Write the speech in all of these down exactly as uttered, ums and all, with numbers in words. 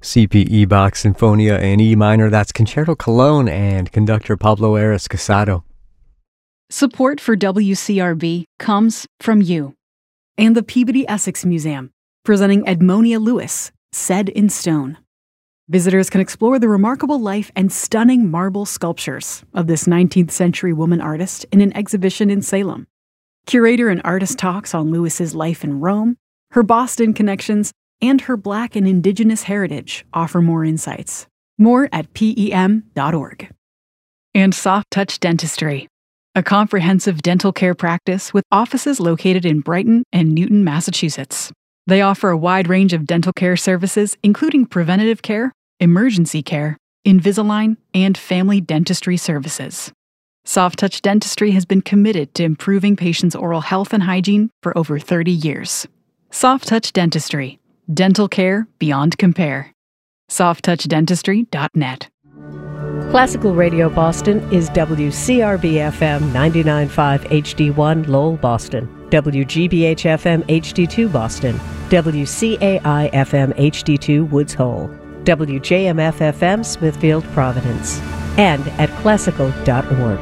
C P E Bach Sinfonia in E minor, that's Concerto Cologne and conductor Pablo Ares Casado. Support for W C R B comes from you and the Peabody Essex Museum, presenting Edmonia Lewis, Said in Stone. Visitors can explore the remarkable life and stunning marble sculptures of this nineteenth century woman artist in an exhibition in Salem. Curator and artist talks on Lewis's life in Rome, her Boston connections, and her Black and Indigenous heritage offer more insights. More at P E M dot org. And Soft Touch Dentistry, a comprehensive dental care practice with offices located in Brighton and Newton, Massachusetts. They offer a wide range of dental care services, including preventative care, emergency care, Invisalign, and family dentistry services. Soft Touch Dentistry has been committed to improving patients' oral health and hygiene for over thirty years. Soft Touch Dentistry, dental care beyond compare. soft touch dentistry dot net. Classical Radio Boston is W C R B F M ninety-nine point five H D one Lowell, Boston, W G B H F M H D two Boston, W C A I F M H D two Woods Hole, W J M F F M Smithfield, Providence, and at classical dot org.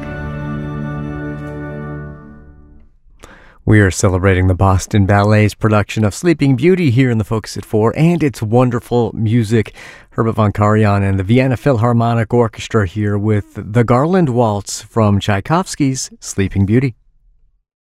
We are celebrating the Boston Ballet's production of Sleeping Beauty here in the Focus at Four and its wonderful music. Herbert von Karajan and the Vienna Philharmonic Orchestra here with the Garland Waltz from Tchaikovsky's Sleeping Beauty.